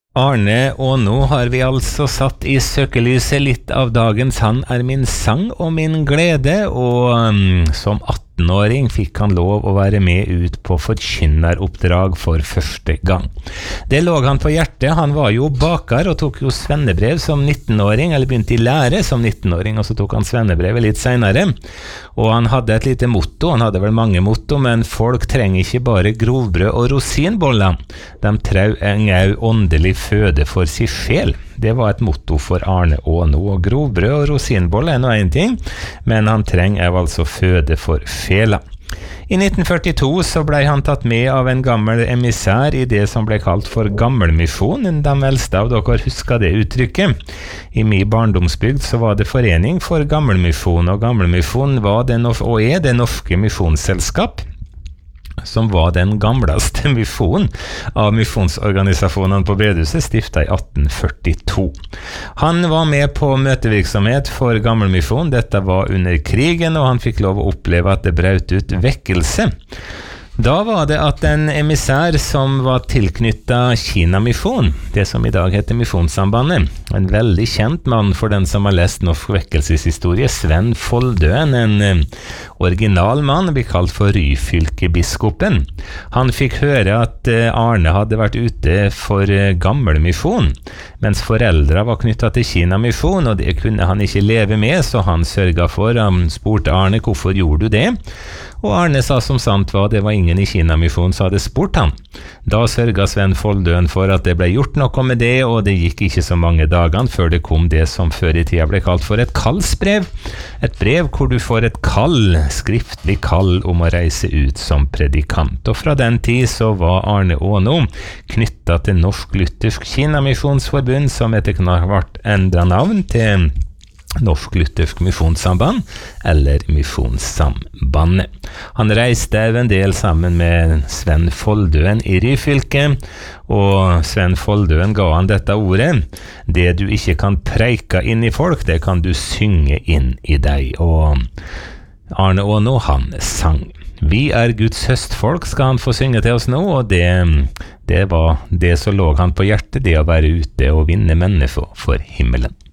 Arne, og nå har vi altså satt i søkelyset litt av dagens Han er min sang og min glede, og som 18-åring fikk han lov å være med ut på forkynneroppdrag for første gang. Det lå han på hjertet. Han var jo baker og tok jo svennebrev som 19-åring, eller begynte i lære som 19-åring, og så tok han svennebrevet litt senere. Og han hadde et lite motto, han hadde vel mange motto, men folk trenger ikke bare grovbrød og rosinboller. De trenger også åndelig føde for sin sjel. Det var et motto for Arne Aano, og grovbrød og rosinboller er nå en ting, men han trenger altså føde for sjela. I 1942 så ble han tatt med av en gammel emissær i det som ble kalt for Gammelmisjonen. De eldste av dere husker det uttrykket. I min barndomsbygd så var det forening for Gammelmisjon, og Gammelmisjon var og er det norske misjonsselskap, som var den gamleste misjonen av misjonsorganisasjonene på Bedehuset, stiftet i 1842. Han var med på møtevirksomhet for Gammelmisjon. Dette var under krigen, og han fikk lov å oppleve at det brøt ut vekkelse. Da var det at en emissær som var tilknyttet Kina-misjon, det som i dag heter Misjonssambandet, en veldig kjent mann for den som har lest norsk vekkelseshistorie, Sven Foldøen, en original mann, blir kalt for Ryfylkebiskopen. Han fikk høre at Arne hadde vært ute for Gammelmisjon, mens foreldre var knyttet til Kina-misjon, og det kunne han ikke leve med, så han sørget for. Han spurte Arne, hvorfor gjorde du det? Og Arne sa som sant var, det var ingen i Kina-misjon som hadde spurt han. Da sørget Sven Foldøen for at det ble gjort noe med det, og det gikk ikke så mange dagene før det kom det som før i tida ble kalt for et kallsbrev. Et brev hvor du får et kall, skriftlig kall om å reise ut som predikant. Og fra den tid så var Arne Aano knyttet til Norsk Luthersk Kina-misjonsforbund, som etter hvert endret navn til Norsk Luthersk Misjonssamband, eller Misjonssambandet. Han reiste en del sammen med Sven Foldøen i Ryfylke, og Sven Foldøen ga han dette ordet: det du ikke kan preike inn i folk, det kan du synge inn i deg. Og Arne Aano, han sang. Vi er Guds høstfolk, skal han få synge til oss nå, og det var det som lå han på hjertet, det å være ute og vinne mennesker for himmelen.